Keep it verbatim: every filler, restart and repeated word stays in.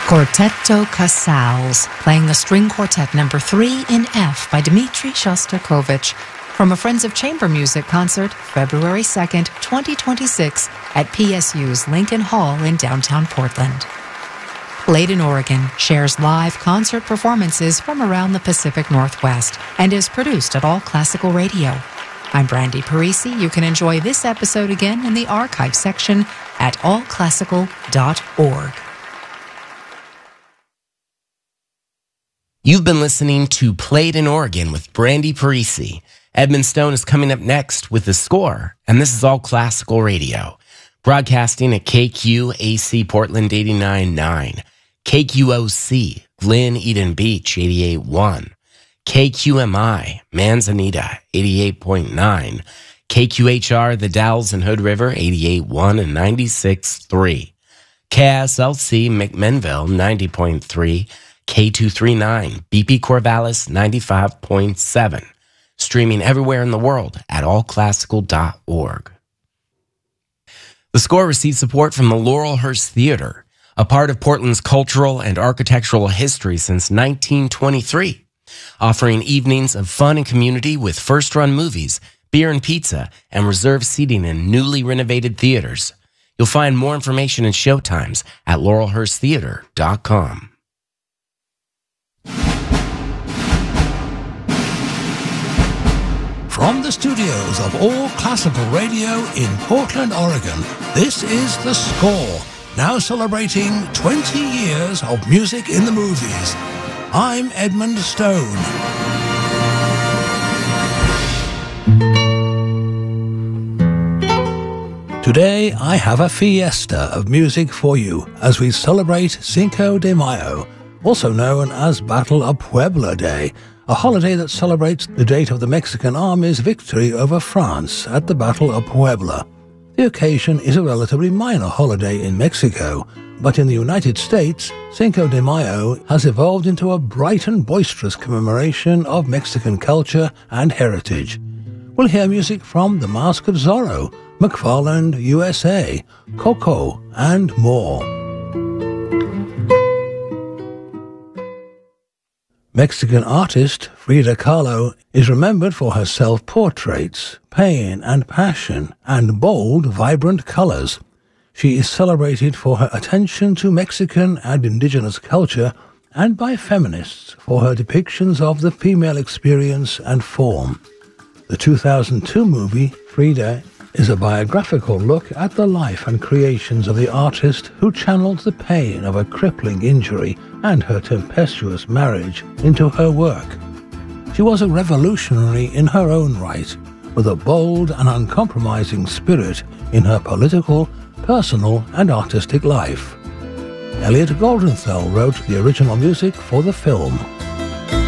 Quartetto Casals, playing the String Quartet number three in F by Dmitri Shostakovich, from a Friends of Chamber Music concert, February second, twenty twenty-six, at P S U's Lincoln Hall in downtown Portland. Played in Oregon shares live concert performances from around the Pacific Northwest and is produced at All Classical Radio. I'm Brandy Parisi. You can enjoy this episode again in the archive section at all classical dot org. You've been listening to Played in Oregon with Brandy Parisi. Edmund Stone is coming up next with The Score, and this is All Classical Radio, broadcasting at K Q A C Portland eighty-nine point nine, K Q O C Glen Eden Beach eighty-eight point one, K Q M I Manzanita eighty-eight point nine, K Q H R The Dalles and Hood River eighty-eight point one and ninety-six point three, K S L C McMinnville ninety point three, K two thirty-nine B P Corvallis ninety-five point seven. Streaming everywhere in the world at all classical dot org. The Score received support from the Laurelhurst Theater, a part of Portland's cultural and architectural history since nineteen twenty-three, offering evenings of fun and community with first-run movies, beer and pizza, and reserved seating in newly renovated theaters. You'll find more information and showtimes at laurelhurst theater dot com. From the studios of All Classical Radio in Portland, Oregon, this is The Score, now celebrating twenty years of music in the movies. I'm Edmund Stone. Today, I have a fiesta of music for you as we celebrate Cinco de Mayo, also known as Battle of Puebla Day, a holiday that celebrates the date of the Mexican Army's victory over France at the Battle of Puebla. The occasion is a relatively minor holiday in Mexico, but in the United States, Cinco de Mayo has evolved into a bright and boisterous commemoration of Mexican culture and heritage. We'll hear music from The Mask of Zorro, McFarland U S A, Coco, and more. Mexican artist Frida Kahlo is remembered for her self-portraits, pain and passion, and bold, vibrant colors. She is celebrated for her attention to Mexican and indigenous culture and by feminists for her depictions of the female experience and form. The two thousand two movie, Frida, is a biographical look at the life and creations of the artist who channeled the pain of a crippling injury and her tempestuous marriage into her work. She was a revolutionary in her own right, with a bold and uncompromising spirit in her political, personal, and artistic life. Elliot Goldenthal wrote the original music for the film.